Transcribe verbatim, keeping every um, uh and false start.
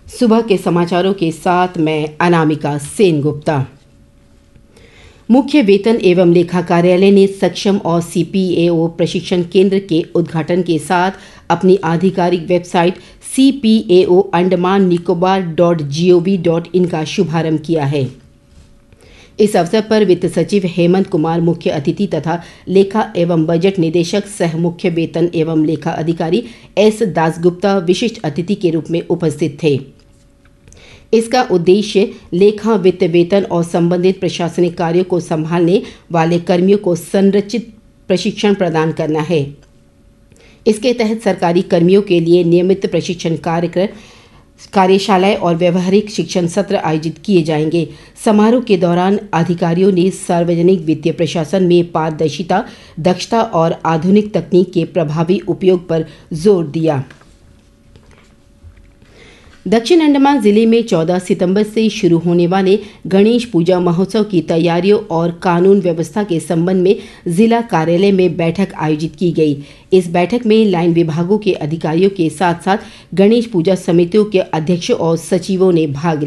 सुबह के समाचारों के साथ मैं अनामिका सेनगुप्ता। मुख्य वेतन एवं लेखा कार्यालय ने सक्षम और सीपीएओ प्रशिक्षण केंद्र के उद्घाटन के साथ अपनी आधिकारिक website C P A O Andaman Nicobar dot G O V dot in का शुभारंभ किया है। इस अवसर पर वित्त सचिव हेमंत कुमार मुख्य अतिथि तथा लेखा एवं बजट निदेशक सह मुख्य वेतन एवं लेखा अधिकारी एस दासगुप्ता विशिष्ट अतिथि के रूप में उपस्थित थे। इसका उद्देश्य लेखा, वित्त, वेतन और संबंधित प्रशासनिक कार्यों को संभालने वाले कर्मियों को संरचित प्रशिक्षण प्रदान करना है। इसके तहत सरकारी कर्मियों के लिए नियमित प्रशिक्षण कार्यक्रम, कार्यशालाएं और व्यवहारिक शिक्षण सत्र आयोजित किए जाएंगे। समारोह के दौरान अधिकारियों ने सार्वजनिक वित्तीय प्रशासन में पारदर्शिता, दक्षता और आधुनिक तकनीक के प्रभावी उपयोग पर जोर दिया। दक्षिण अंडमान जिले में चौदह सितंबर से शुरू होने वाले गणेश पूजा महोत्सव की तैयारियों और कानून व्यवस्था के संबंध में जिला कार्यालय में बैठक आयोजित की गई। इस बैठक में लाइन विभागों के अधिकारियों के साथ साथ गणेश पूजा समितियों के अध्यक्षों और सचिवों ने भाग लिया।